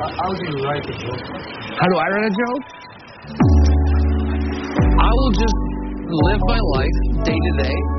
How do you write a joke? How do I write a joke? I will just live my life day to day.